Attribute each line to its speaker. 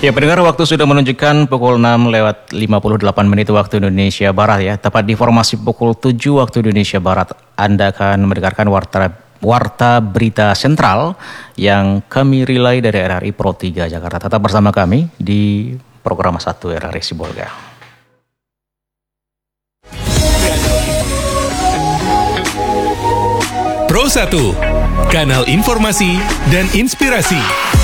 Speaker 1: Ya, pendengar, waktu sudah menunjukkan pukul 6 lewat 58 menit waktu Indonesia Barat ya. Tepat di formasi pukul 7 waktu Indonesia Barat, Anda akan mendengarkan warta berita sentral yang kami relay dari RRI Pro 3 Jakarta. Tetap bersama kami di program 1 RRI Sibolga.
Speaker 2: Pro 1, kanal informasi dan inspirasi.